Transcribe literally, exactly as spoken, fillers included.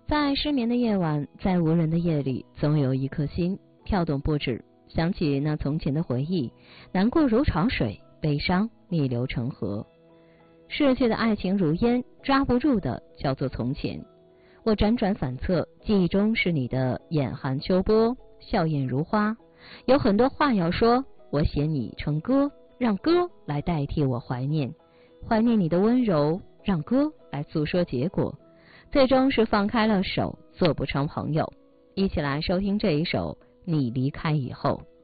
在失眠的夜晚，在无人的夜里，总有一颗心跳动不止，想起那从前的回忆，难过如潮水，悲伤逆流成河。逝去的爱情如烟，抓不住的叫做从前。我辗转反侧，记忆中是你的眼含秋波，笑靥如花。有很多话要说，我写你成歌，让歌来代替我怀念，怀念你的温柔，让歌来诉说结果。最终是放开了手，做不成朋友。一起来收听这一首《你离开以后》。